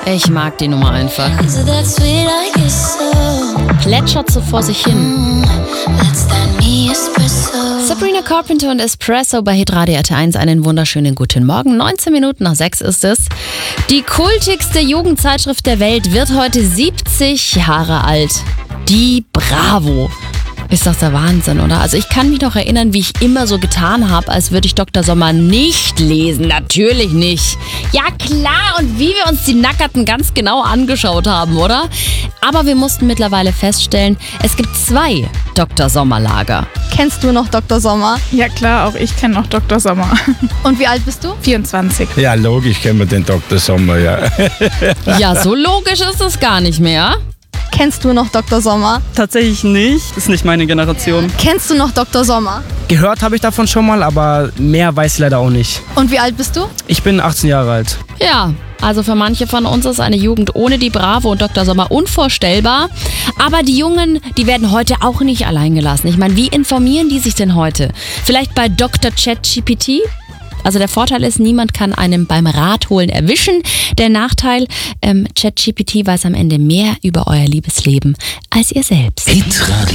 Ich mag die Nummer einfach. Plätschert so vor sich hin. Sabrina Carpenter und Espresso bei Hitradio RT1. Einen wunderschönen guten Morgen. 19 Minuten nach 6 ist es. Die kultigste Jugendzeitschrift der Welt wird heute 70 Jahre alt. Die Bravo. Ist das der Wahnsinn, oder? Also ich kann mich noch erinnern, wie ich immer so getan habe, als würde ich Dr. Sommer nicht lesen. Natürlich nicht. Ja klar, und wie wir uns die Nackerten ganz genau angeschaut haben, oder? Aber wir mussten mittlerweile feststellen, es gibt 2 Dr. Sommer-Lager. Kennst du noch Dr. Sommer? Ja klar, auch ich kenne noch Dr. Sommer. Und wie alt bist du? 24. Ja, logisch kennen wir den Dr. Sommer, ja. Ja, so logisch ist es gar nicht mehr. Kennst du noch Dr. Sommer? Tatsächlich nicht. Das ist nicht meine Generation. Kennst du noch Dr. Sommer? Gehört habe ich davon schon mal, aber mehr weiß ich leider auch nicht. Und wie alt bist du? Ich bin 18 Jahre alt. Ja, also für manche von uns ist eine Jugend ohne die Bravo und Dr. Sommer unvorstellbar. Aber die Jungen, die werden heute auch nicht allein gelassen. Ich meine, wie informieren die sich denn heute? Vielleicht bei Dr. ChatGPT? Also der Vorteil ist, niemand kann einem beim Ratholen erwischen. Der Nachteil, ChatGPT weiß am Ende mehr über euer Liebesleben als ihr selbst. Hitradio.